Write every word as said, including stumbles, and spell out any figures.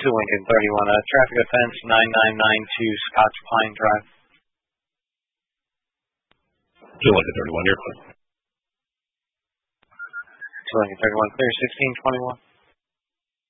To Lincoln thirty-one, uh, traffic offense nine nine nine two Scotch Pine Drive. To Lincoln thirty-one, you're clear. To Lincoln thirty-one, clear sixteen twenty-one.